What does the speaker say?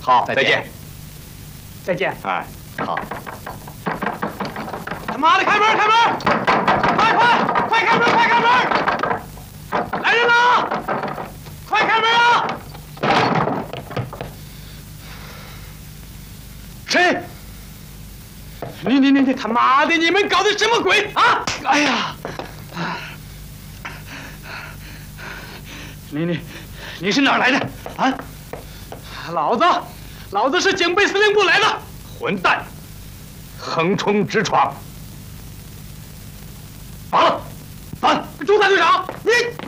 好，再见。 再见。 哎，好。 他妈的，开门！开门！快开门！快开门！来人了！快开门啊！谁？你他妈的！你们搞的什么鬼啊？哎呀！你是哪儿来的啊？老子是警备司令部来的。 混蛋，横冲直闯！完了， 朱大队长，你。